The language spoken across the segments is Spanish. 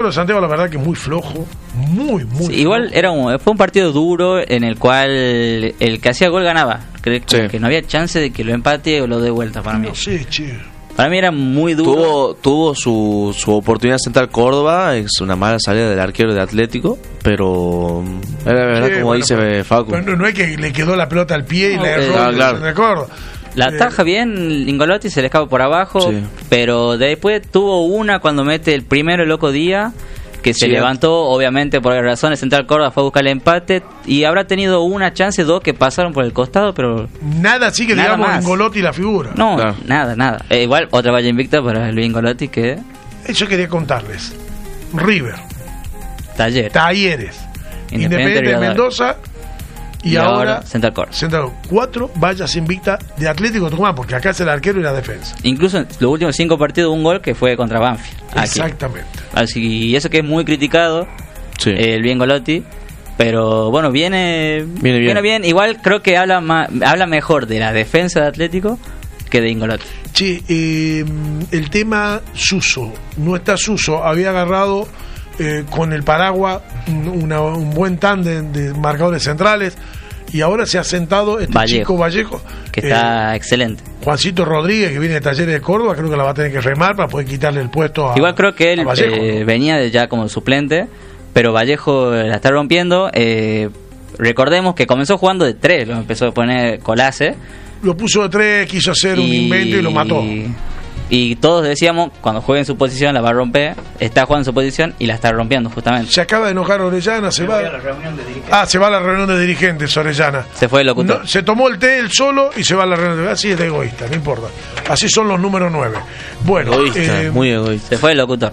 de Santiago, la verdad que muy flojo, muy sí, igual fue un partido duro en el cual el que hacía gol ganaba. Creo que no había chance de que lo empate o lo dé vuelta para mí. No sé, che. Para mí era muy duro. Tuvo su oportunidad Central Córdoba, es una mala salida del arquero de Atlético, pero era verdad, como dice Facu. No es que le quedó la pelota al pie y la erró, claro. recuerdo. La ataja bien Ingolotti, se le escapa por abajo, sí. Pero después tuvo una cuando mete el primero el Loco Díaz, que se levantó, obviamente por razones. Central Córdoba fue a buscar el empate y habrá tenido una chance, dos que pasaron por el costado, pero nada, sí que digamos Ingolotti la figura. No, claro. nada. Igual otra valla invicta para Luis Ingolotti que... Eso quería contarles. River, Talleres, Independiente de Mendoza y ahora Central Córdoba. 4 vallas invictas de Atlético Tucumán, porque acá es el arquero y la defensa. Incluso en los últimos 5 partidos un gol que fue contra Banfield. Exactamente. Así, y eso que es muy criticado, el bien Ingolotti, pero bueno, viene bien. Igual creo que habla mejor de la defensa de Atlético que de Ingolotti. Sí, el tema Suso, no está Suso, había agarrado con el paraguas un buen tándem de marcadores centrales y ahora se ha sentado chico Vallejo, que está excelente. Juancito Rodríguez, que viene de Talleres de Córdoba, creo que la va a tener que remar para poder quitarle el puesto a... Igual creo que él Vallejo, ¿no? Venía ya como suplente, pero Vallejo la está rompiendo. Recordemos que comenzó jugando de 3, lo empezó a poner Colace. Lo puso de 3, quiso hacer un invento y lo mató. Y todos decíamos, cuando juegue en su posición la va a romper. Está jugando en su posición y la está rompiendo justamente. Se acaba de enojar Orellana, se va a la reunión de dirigentes. Se va a la reunión de dirigentes Orellana. Se fue el locutor. Se tomó el té él solo y se va a la reunión de dirigentes. Así es de egoísta, no importa. Así son los números 9. Bueno, muy egoísta. Se fue el locutor.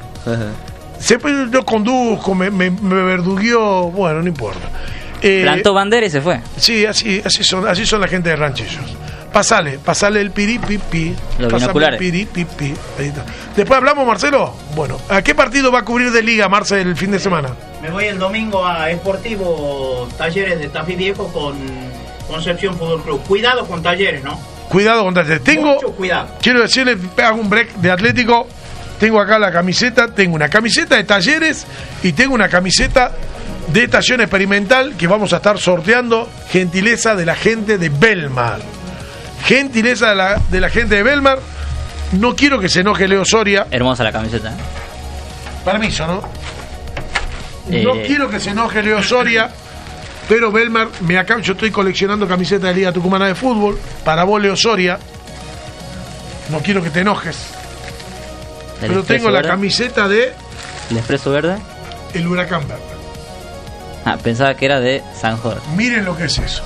Yo conduzco, me verdugueó, bueno, no importa. Plantó bandera y se fue. Sí, así son la gente de Ranchillos. Pasale el piripipi. Los binoculares. Piripipi. Ahí está. Después hablamos, Marcelo. Bueno, ¿a qué partido va a cubrir de liga, Marcelo, el fin de semana? Me voy el domingo a Sportivo Talleres de Tafí Viejo con Concepción Fútbol Club. Cuidado con Talleres, ¿no? Cuidado con Talleres. Mucho cuidado. Quiero decirle, hago un break de Atlético. Tengo acá la camiseta. Tengo una camiseta de Talleres y tengo una camiseta de Estación Experimental que vamos a estar sorteando. Gentileza de la gente de Belmar. Gentileza de la gente de Belmar. No quiero que se enoje Leo Soria. Hermosa la camiseta. Permiso, ¿no? No quiero que se enoje Leo Soria, pero Belmar yo estoy coleccionando camisetas de Liga Tucumana de Fútbol. Para vos, Leo Soria, no quiero que te enojes, pero tengo la camiseta de ¿El Expreso Verde? El Huracán Verde. Pensaba que era de San Jorge. Miren lo que es eso.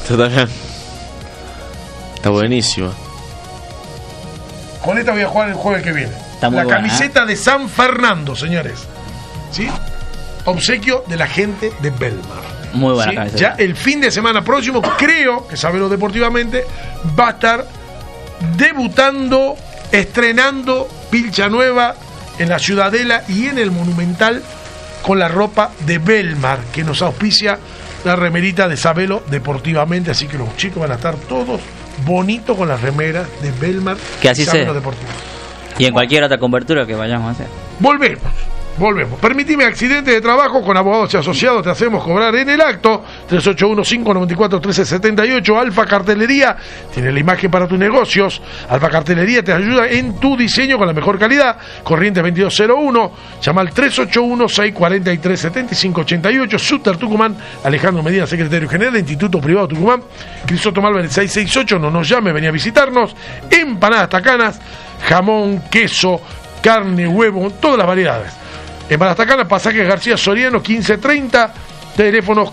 Está buenísimo. Con esta voy a jugar el jueves que viene. La camiseta de San Fernando, señores. ¿Sí? Obsequio de la gente de Belmar. Muy buena camiseta. Ya el fin de semana próximo, creo que Sabelo Deportivamente va a estar debutando, estrenando Pilcha Nueva en la Ciudadela y en el Monumental con la ropa de Belmar, que nos auspicia la remerita de Sabelo Deportivamente. Así que los chicos van a estar todos bonito con las remeras de Belmar, que así sea. Y en cualquier otra cobertura que vayamos a hacer. Volvemos. Permitime accidente de trabajo con abogados y asociados, te hacemos cobrar en el acto. 381-594-1378. Alfa Cartelería tiene la imagen para tus negocios. Alfa Cartelería te ayuda en tu diseño con la mejor calidad. Corriente 2201. Llama al 381-643-7588. Suter Tucumán. Alejandro Medina, secretario general de Instituto Privado Tucumán. Crisoto Malver 668. No nos llame, venía a visitarnos. Empanadas tacanas, jamón, queso, carne, huevo, todas las variedades. En Barastacana, pasaje García Soriano 1530, teléfonos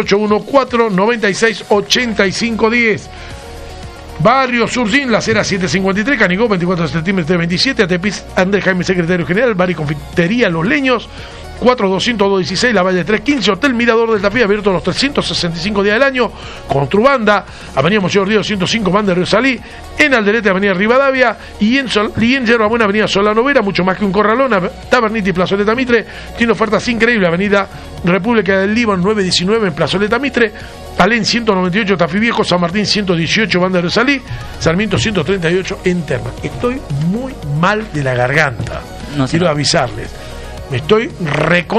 381-496-8510. Barrio Surcín, La Cera 753, Canigó 24 de septiembre 327, Atepis Andrés Jaime, secretario general, Bar y Confitería Los Leños, 4200-216, La Valle 315, Hotel Mirador del Tafí, abierto los 365 días del año, con Trubanda, Avenida Monseñor Río 105, Banda de Río Salí, en Alderete, Avenida Rivadavia, y en Yerba Buena, Avenida Solano Vera, mucho más que un corralón, Taberniti y Plazoleta Mitre, tiene ofertas increíbles, Avenida República del Líbano 919, en Plazoleta Mitre, Alén 198, Tafí Viejo, San Martín 118, Banda de Río Salí, Sarmiento 138, en Terma. Estoy muy mal de la garganta, quiero avisarles. Me estoy